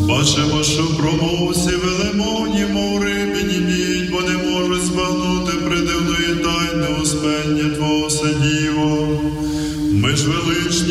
Бачимо, що промовці велемовні, мов риби німіть, бо не можуть збагнути придивної тайни успення Твого Сидіво. Ми ж величні